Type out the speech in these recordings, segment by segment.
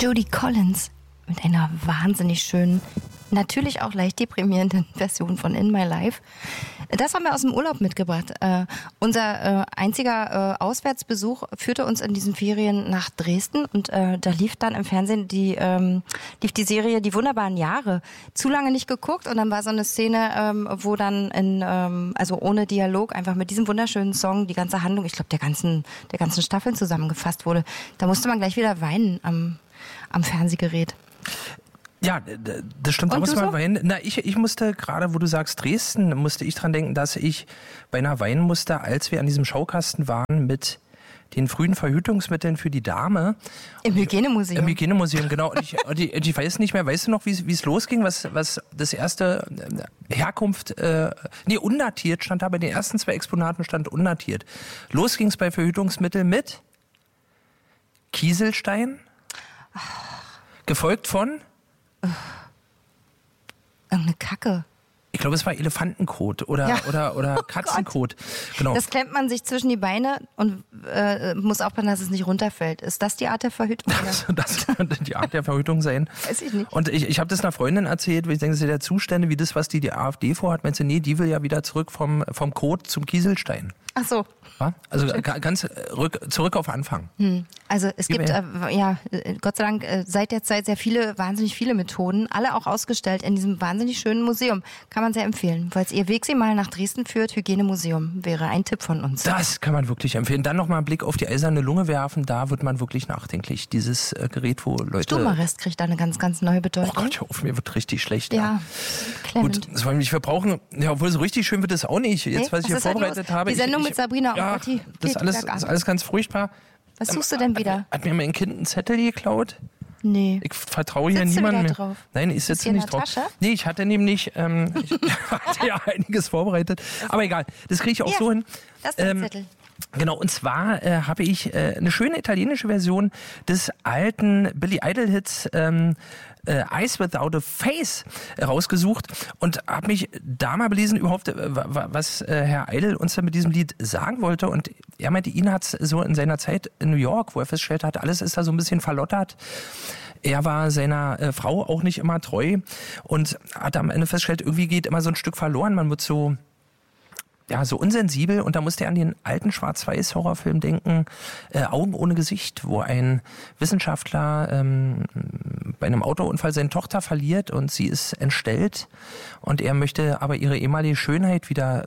Judy Collins mit einer wahnsinnig schönen, natürlich auch leicht deprimierenden Version von In My Life. Das haben wir aus dem Urlaub mitgebracht. Unser einziger Auswärtsbesuch führte uns in diesen Ferien nach Dresden und da lief dann im Fernsehen die Serie Die wunderbaren Jahre. Zu lange nicht geguckt und dann war so eine Szene, wo dann also ohne Dialog einfach mit diesem wunderschönen Song die ganze Handlung, ich glaube der ganzen Staffeln zusammengefasst wurde. Da musste man gleich wieder weinen am Fernsehgerät. Ja, das stimmt. Da muss man weinen. Na, ich musste gerade, wo du sagst Dresden, musste ich dran denken, dass ich beinahe weinen musste, als wir an diesem Schaukasten waren mit den frühen Verhütungsmitteln für die Dame. Im Hygienemuseum. Im Hygienemuseum, genau. Und ich weiß nicht mehr, weißt du noch, wie es losging, was das erste Herkunft, undatiert stand da, bei den ersten 2 Exponaten stand undatiert. Los ging es bei Verhütungsmitteln mit Kieselstein, gefolgt von irgendeine Kacke. Ich glaube, es war Elefantenkot oder Katzenkot. Genau. Das klemmt man sich zwischen die Beine und muss aufpassen, dass es nicht runterfällt. Ist das die Art der Verhütung? Das könnte die Art der Verhütung sein. Weiß ich nicht. Und ich habe das einer Freundin erzählt, weil ich denke, das sind ja Zustände wie das, was die AfD vorhat. Meinst du, nee, die will ja wieder zurück vom Kot zum Kieselstein. Ach so. Also ganz zurück auf Anfang. Also es gibt, Gott sei Dank seit der Zeit wahnsinnig viele Methoden, alle auch ausgestellt in diesem wahnsinnig schönen Museum. Kann man sehr empfehlen. Falls ihr Weg sie mal nach Dresden führt, Hygienemuseum wäre ein Tipp von uns. Das kann man wirklich empfehlen. Dann nochmal einen Blick auf die eiserne Lunge werfen, da wird man wirklich nachdenklich. Dieses Gerät, wo Leute... Stubenarrest kriegt da eine ganz, ganz neue Bedeutung. Oh Gott, hör auf, mir wird richtig schlecht. Ja, klemmend. Gut, das wollen wir nicht verbrauchen. Ja, obwohl so richtig schön wird es auch nicht. Jetzt, was ich hier vorbereitet habe. Die Sendung mit Sabrina und Gotti. Das ist alles ganz furchtbar. Was suchst du denn wieder? Hat mir mein Kind einen Zettel geklaut? Nee. Ich vertraue hier niemandem mehr. Drauf? Nein, ich sitze nicht drauf. Tasche? Nee, ich hatte nämlich ich hatte ja einiges vorbereitet. Aber egal, das kriege ich auch so hin. Das ist der Zettel. Genau, und zwar habe ich eine schöne italienische Version des alten Billy Idol-Hits Eyes Without a Face rausgesucht und habe mich da mal belesen überhaupt, was Herr Idol uns da mit diesem Lied sagen wollte. Und er meinte, ihn hat es so in seiner Zeit in New York, wo er festgestellt hat, alles ist da so ein bisschen verlottert. Er war seiner Frau auch nicht immer treu und hat am Ende festgestellt, irgendwie geht immer so ein Stück verloren. Man wird so unsensibel, und da musste er an den alten Schwarz-Weiß-Horrorfilm denken, Augen ohne Gesicht, wo ein Wissenschaftler bei einem Autounfall seine Tochter verliert und sie ist entstellt und er möchte aber ihre ehemalige Schönheit wieder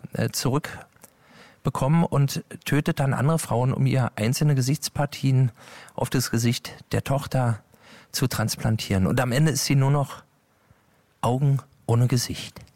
zurückbekommen und tötet dann andere Frauen, um ihr einzelne Gesichtspartien auf das Gesicht der Tochter zu transplantieren. Und am Ende ist sie nur noch Augen ohne Gesicht.